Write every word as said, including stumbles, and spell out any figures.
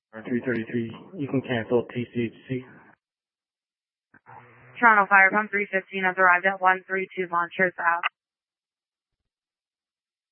three thirty-three, you can cancel T C H C. Toronto Fire Pump three fifteen has arrived at one three two Montrose Ave.